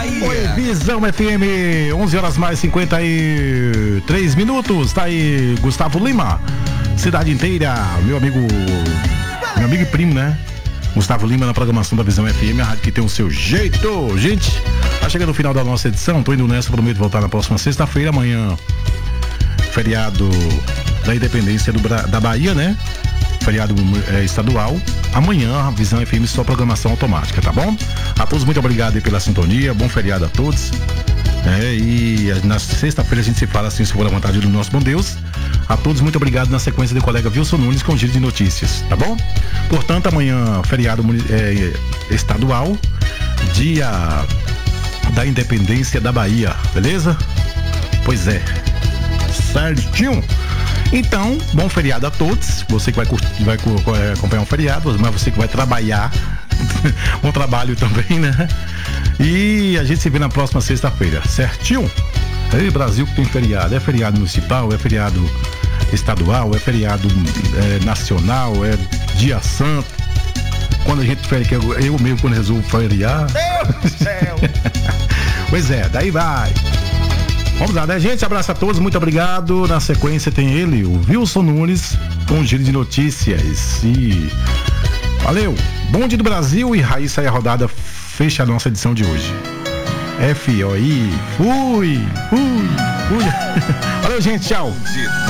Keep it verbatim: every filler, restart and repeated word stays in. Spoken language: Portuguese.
Bahia. Oi, Visão F M, onze horas mais cinquenta e três minutos. Tá aí Gustavo Lima, cidade inteira, meu amigo, meu amigo e primo, né? Gustavo Lima na programação da Visão F M, a rádio que tem o seu jeito. Gente, tá chegando o final da nossa edição, tô indo nessa, prometo voltar na próxima sexta-feira, amanhã, feriado da independência do, da Bahia, né? Feriado é, estadual. Amanhã a Visão F M só programação automática, tá bom? A todos muito obrigado aí pela sintonia, bom feriado a todos. É, e na sexta-feira a gente se fala assim, se for a vontade do nosso bom Deus. A todos muito obrigado na sequência do colega Wilson Nunes com giro de notícias, tá bom? Portanto, amanhã feriado é, estadual, dia da independência da Bahia, beleza? Pois é, certinho. Então, bom feriado a todos. Você que vai, curtir, vai acompanhar um feriado, mas você que vai trabalhar, bom trabalho também, né? E a gente se vê na próxima sexta-feira, certinho? Aí, Brasil que tem feriado, é feriado municipal, é feriado estadual, é feriado é, nacional, é dia santo. Quando a gente fere, eu, eu mesmo quando resolvo feriar. Deus do céu! Pois é, daí vai. Vamos lá, né, gente? Abraço a todos, muito obrigado. Na sequência tem ele, o Wilson Nunes, com um giro de notícias. E valeu! Bom dia do Brasil e Raíssa aí a rodada fecha a nossa edição de hoje. F O I, fui, fui, fui. Valeu, gente, tchau.